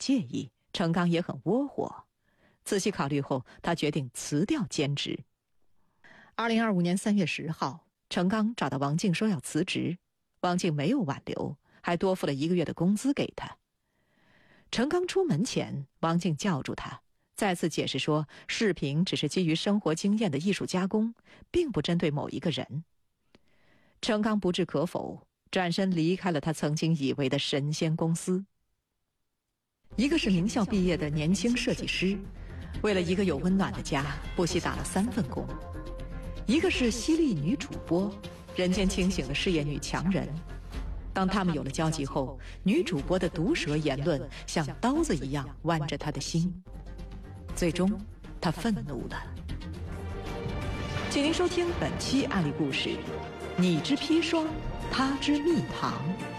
介意，程刚也很窝火。仔细考虑后，他决定辞掉兼职。2025年3月10号，程刚找到王静说要辞职，王静没有挽留，还多付了1个月的工资给他。程刚出门前，王静叫住他，再次解释说，视频只是基于生活经验的艺术加工，并不针对某一个人。程刚不置可否，转身离开了他曾经以为的神仙公司。一个是名校毕业的年轻设计师，为了一个有温暖的家，不惜打了3份工；一个是犀利女主播，人间清醒的事业女强人。当他们有了交集后，女主播的毒舌言论像刀子一样剜着她的心，最终她愤怒了。请您收听本期案例故事：你之砒霜，他之蜜糖。